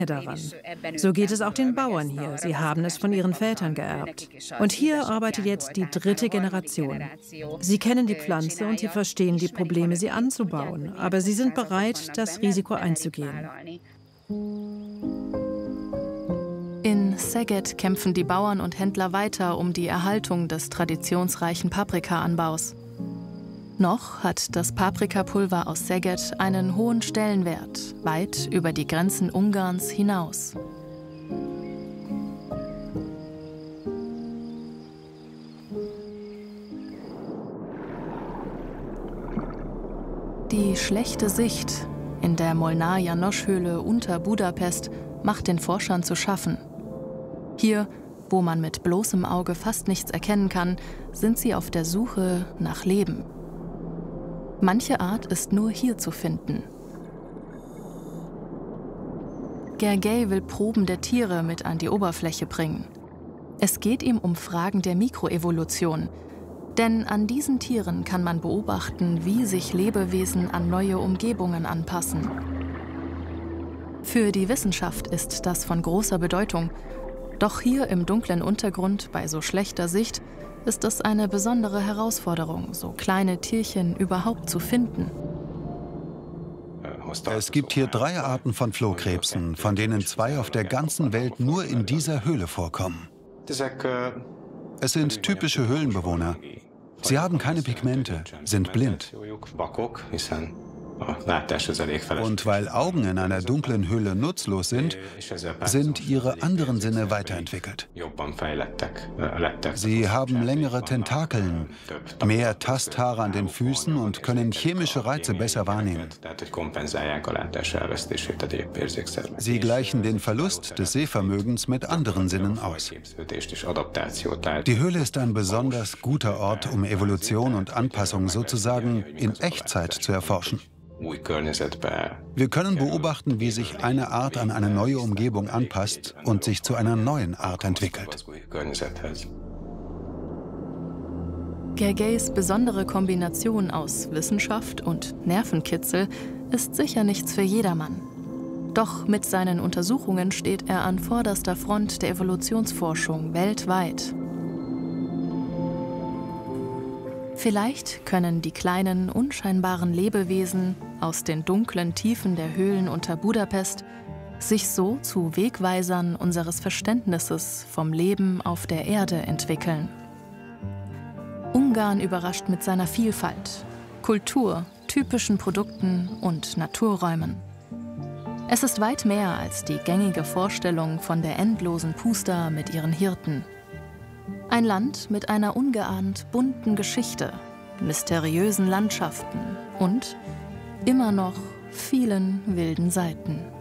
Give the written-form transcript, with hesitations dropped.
daran. So geht es auch den Bauern hier. Sie haben es von ihren Vätern geerbt. Und hier arbeitet jetzt die dritte Generation. Sie kennen die Pflanze und sie verstehen die Probleme, sie anzubauen. Aber sie sind bereit, das Risiko einzugehen. In Szeged kämpfen die Bauern und Händler weiter um die Erhaltung des traditionsreichen Paprikaanbaus. Noch hat das Paprikapulver aus Szeged einen hohen Stellenwert, weit über die Grenzen Ungarns hinaus. Die schlechte Sicht in der Molnár-János-Höhle unter Budapest macht den Forschern zu schaffen. Hier, wo man mit bloßem Auge fast nichts erkennen kann, sind sie auf der Suche nach Leben. Manche Art ist nur hier zu finden. Gergely will Proben der Tiere mit an die Oberfläche bringen. Es geht ihm um Fragen der Mikroevolution. Denn an diesen Tieren kann man beobachten, wie sich Lebewesen an neue Umgebungen anpassen. Für die Wissenschaft ist das von großer Bedeutung. Doch hier im dunklen Untergrund, bei so schlechter Sicht, ist es eine besondere Herausforderung, so kleine Tierchen überhaupt zu finden. Es gibt hier 3 Arten von Flohkrebsen, von denen 2 auf der ganzen Welt nur in dieser Höhle vorkommen. Es sind typische Höhlenbewohner. Sie haben keine Pigmente, sind blind. Und weil Augen in einer dunklen Höhle nutzlos sind, sind ihre anderen Sinne weiterentwickelt. Sie haben längere Tentakeln, mehr Tasthaare an den Füßen und können chemische Reize besser wahrnehmen. Sie gleichen den Verlust des Sehvermögens mit anderen Sinnen aus. Die Höhle ist ein besonders guter Ort, um Evolution und Anpassung sozusagen in Echtzeit zu erforschen. Wir können beobachten, wie sich eine Art an eine neue Umgebung anpasst und sich zu einer neuen Art entwickelt. Gergelys besondere Kombination aus Wissenschaft und Nervenkitzel ist sicher nichts für jedermann. Doch mit seinen Untersuchungen steht er an vorderster Front der Evolutionsforschung weltweit. Vielleicht können die kleinen, unscheinbaren Lebewesen aus den dunklen Tiefen der Höhlen unter Budapest sich so zu Wegweisern unseres Verständnisses vom Leben auf der Erde entwickeln. Ungarn überrascht mit seiner Vielfalt, Kultur, typischen Produkten und Naturräumen. Es ist weit mehr als die gängige Vorstellung von der endlosen Puszta mit ihren Hirten. Ein Land mit einer ungeahnt bunten Geschichte, mysteriösen Landschaften und immer noch vielen wilden Seiten.